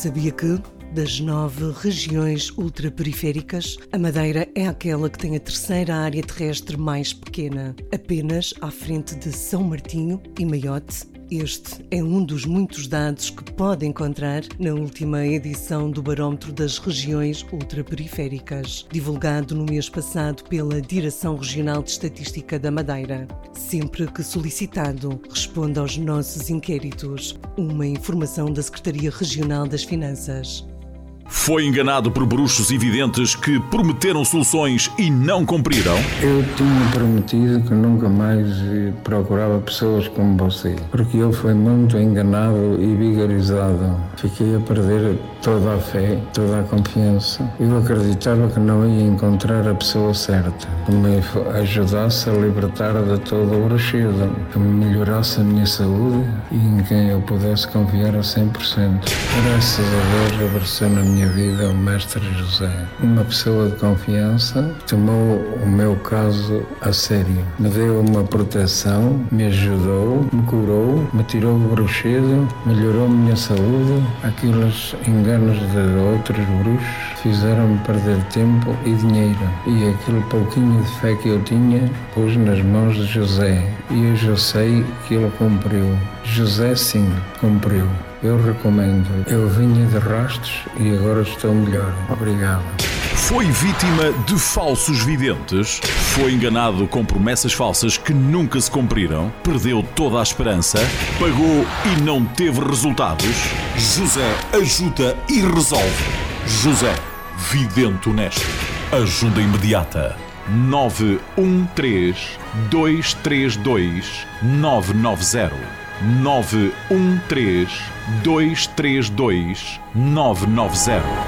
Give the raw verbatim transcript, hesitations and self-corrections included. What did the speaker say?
Sabia que, das nove regiões ultraperiféricas, a Madeira é aquela que tem a terceira área terrestre mais pequena, apenas à frente de São Martinho e Maiote? Este é um dos muitos dados que pode encontrar na última edição do Barómetro das Regiões Ultraperiféricas, divulgado no mês passado pela Direção Regional de Estatística da Madeira. Sempre que solicitado, responde aos nossos inquéritos. Uma informação da Secretaria Regional das Finanças. Foi enganado por bruxos e videntes que prometeram soluções e não cumpriram? Eu tinha prometido que nunca mais procurava pessoas como você, porque eu fui muito enganado e vigarizado. Fiquei a perder toda a fé, toda a confiança. Eu acreditava que não ia encontrar a pessoa certa, que me ajudasse a libertar de todo o bruxismo, que me melhorasse a minha saúde e em quem eu pudesse confiar a cem por cento. Graças a Deus apareceu na minha vida o Mestre José, uma pessoa de confiança, tomou o meu caso a sério, me deu uma proteção, me ajudou, me curou, me tirou o bruxismo, melhorou a minha saúde. Aqueles enganos de outros bruxos fizeram-me perder tempo e dinheiro, e aquele pouquinho de fé que eu tinha pus nas mãos de José, e hoje eu sei que ele cumpriu. José sim, cumpriu. Eu recomendo. Eu vinha de rastros e agora estou melhor. Obrigado. Foi vítima de falsos videntes? Foi enganado com promessas falsas que nunca se cumpriram? Perdeu toda a esperança? Pagou e não teve resultados? José ajuda e resolve. José, vidente honesto. Ajuda imediata. nove um três, dois três dois, nove nove zero. nove um três, dois três dois, nove nove zero.